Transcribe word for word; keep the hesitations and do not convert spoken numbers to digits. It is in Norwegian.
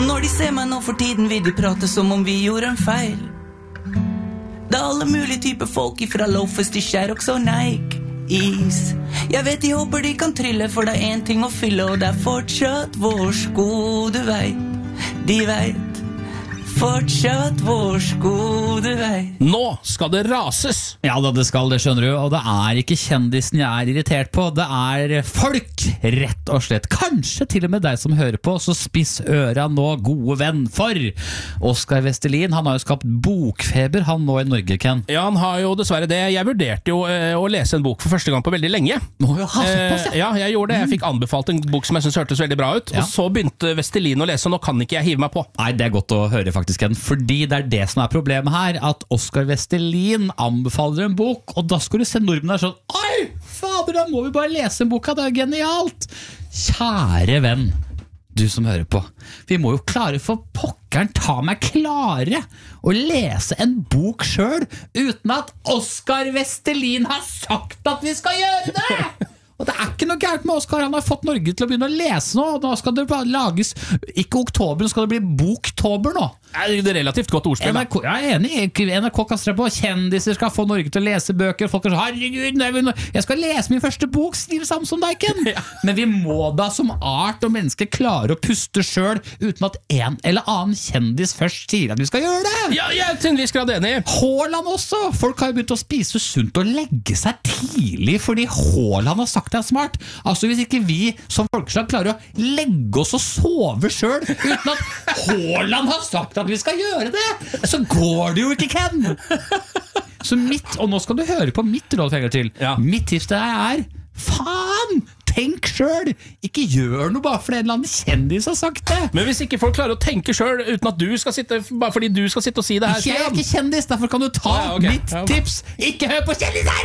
Når de ser meg nå for tiden vil de prate som om vi gjorde en feil. Det er alle mulige typer folk ifra loafers til Sherrox og Nike Is. Jeg vet de håper de kan trille, for det er en ting å fylle, og det er fortsatt vår sko, du vet. De vet fortsatt vår sko, du vet. Nå skal det rases. Ja da, det skal det, skjønner du. Og det er ikke kjendisen jeg er irritert på. Det er folk, rett og slett. Kanskje til og med deg som hører på, så spiss øra nå, gode venn. For Oskar Vestelin, han har jo skapt bokfeber, han nå i Norge, Ken. Ja, han har jo dessverre det. Jeg vurderte jo eh, å lese en bok for første gang på veldig lenge. Må jo ha såpass, eh, Ja, jeg gjorde det. Jeg fikk anbefalt en bok som jeg synes hørtes veldig bra ut. Ja. Og så begynte Vestelin å lese, og nå kan ikke jeg hive meg på. Nei, det er godt å høre faktisk, Ken. Fordi det er det som er problemet her, at Oskar Vestelin anbefaler en bok, og da skal du se nordmenn der sånn, oi, fader, da må vi bare lese en boka, det er genialt. Kjære venn, du som hører på, vi må jo klare for pokkeren ta meg klare å lese en bok selv, uten at Oskar Vestelin har sagt at vi skal gjøre det. Og det er ikke noe gærent med Oskar, han har fått Norge til å begynne å lese nå, og nå skal det bare lages, ikke oktober, nå skal det bli boktober nå. Det er relativt godt ordspill. N R K, jeg er enig, N R K kaster på, kjendiser skal få Norge til å lese bøker, folk er så, herregud, jeg skal lese min første bok, skriv sammen som deg, Ken. Ja. Men vi må da som art og mennesker klare å puste selv, uten at en eller annen kjendis først sier at vi skal gjøre det. Ja, jeg er til en viss grad enig. Haaland også, folk har jo begynt å spise sunt og legge seg tidlig, fordi Haaland har sagt det er smart. Altså hvis ikke vi som folkeslag klarer å legge oss og sove selv, uten at Haaland har sagt at vi skal gjøre det, så går det jo ikke, Ken. Så mitt, og nå skal du høre på mitt råd til. Ja. Mitt tips til deg er, faen, tenk selv. Ikke gjør noe bare fordi en eller annen kjendis har sagt det. Men hvis ikke folk klarer å tenke selv uten at du skal sitte, bare fordi du skal sitte og si det her. Jeg er ikke kjendis, derfor kan du ta ah, ja, okay. mitt ja, okay. tips. Ikke hør på kjendiser!